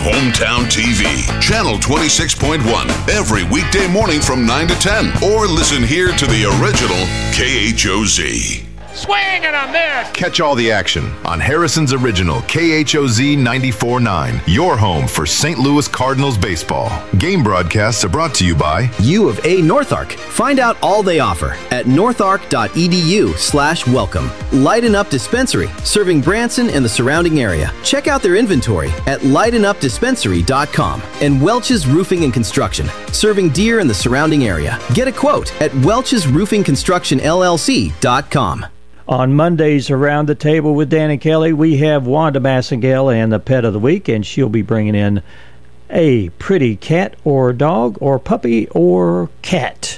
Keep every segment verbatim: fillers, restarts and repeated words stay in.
Hometown T V, Channel twenty-six point one, every weekday morning from nine to ten. Or listen here to the original K H O Z. Swing and a miss. Catch all the action on Harrison's original K H O Z ninety-four point nine, your home for Saint Louis Cardinals baseball. Game broadcasts are brought to you by U of A North Ark. Find out all they offer at northark.edu slash welcome. Lighten Up Dispensary, serving Branson and the surrounding area. Check out their inventory at lighten up dispensary dot com. And Welch's Roofing and Construction, serving Deer and the surrounding area. Get a quote at welch's roofing construction L L C dot com. On Mondays around the table with Dan and Kelly, we have Wanda Massengale and the pet of the week, and she'll be bringing in a pretty cat or dog or puppy or cat.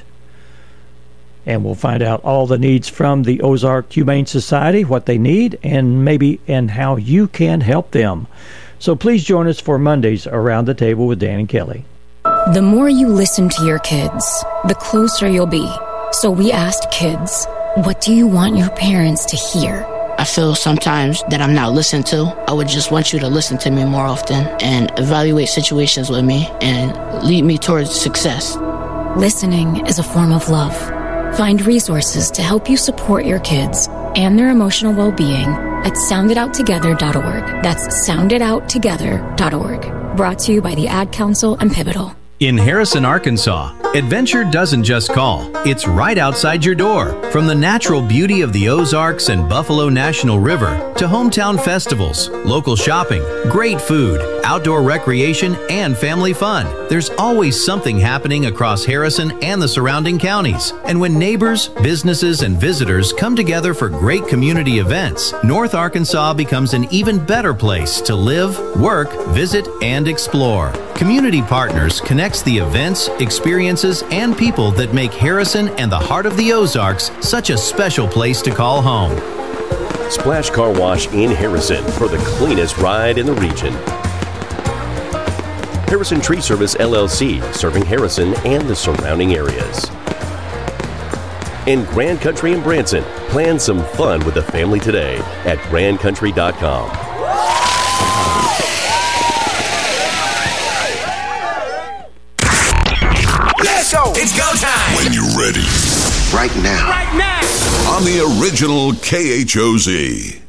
And we'll find out all the needs from the Ozark Humane Society, what they need, and maybe and how you can help them. So please join us for Mondays around the table with Dan and Kelly. The more you listen to your kids, the closer you'll be. So we asked kids, what do you want your parents to hear? I feel sometimes that I'm not listened to. I would just want you to listen to me more often and evaluate situations with me and lead me towards success. Listening is a form of love. Find resources to help you support your kids and their emotional well-being at sound it out together dot org. That's sound it out together dot org. Brought to you by the Ad Council and Pivotal. In Harrison, Arkansas, adventure doesn't just call, it's right outside your door. From the natural beauty of the Ozarks and Buffalo National River to hometown festivals, local shopping, great food, outdoor recreation, and family fun, there's always something happening across Harrison and the surrounding counties. And when neighbors, businesses, and visitors come together for great community events, North Arkansas becomes an even better place to live, work, visit, and explore. Community Partners connects the events, experiences, and people that make Harrison and the heart of the Ozarks such a special place to call home. Splash Car Wash in Harrison for the cleanest ride in the region. Harrison Tree Service L L C, serving Harrison and the surrounding areas. In Grand Country in Branson, plan some fun with the family today at grand country dot com. It's go time. When you're ready. Right now. Right now. On the original K H O Z.